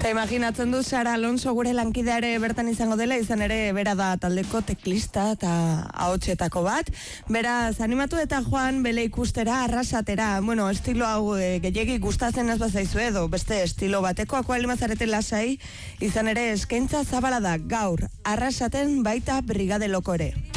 Eta imaginatzen du Sara Alonso gure lankidea ere bertan izango dela, izan ere bera da taldeko teklista eta ahotsetako bat. Beraz, animatu eta joan bele ikustera, arrasatera. Bueno, estilo hau gehiegi gustatzen ez bazaizu edo, beste estilo batekoak alimazarete lasai, izan ere eskaintza zabala da gaur, arrasaten baita Brigade Lokore.